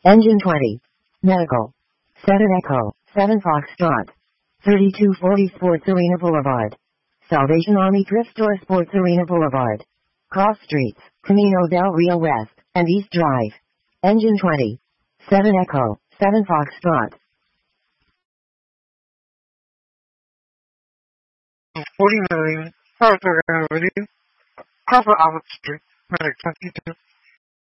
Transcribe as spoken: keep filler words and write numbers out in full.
Engine twenty. Medical. seven Echo, seven Foxtrot. thirty-two forty Sports Arena Boulevard. Salvation Army Thrift Store Sports Arena Boulevard. Cross Streets, Camino del Rio West, and East Drive. Engine twenty. seven Echo, seven Foxtrot. forty-nine, South Avenue, Copper Island Street, Medic twenty-two.